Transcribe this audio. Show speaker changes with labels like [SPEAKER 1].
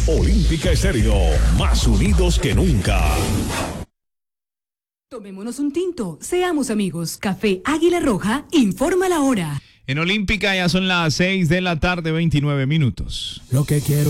[SPEAKER 1] Olímpica Estéreo, más unidos que nunca.
[SPEAKER 2] Tomémonos un tinto, seamos amigos. Café Águila Roja informa la hora.
[SPEAKER 3] En Olímpica ya son las 6 de la tarde, 29 minutos.
[SPEAKER 4] Lo que quiero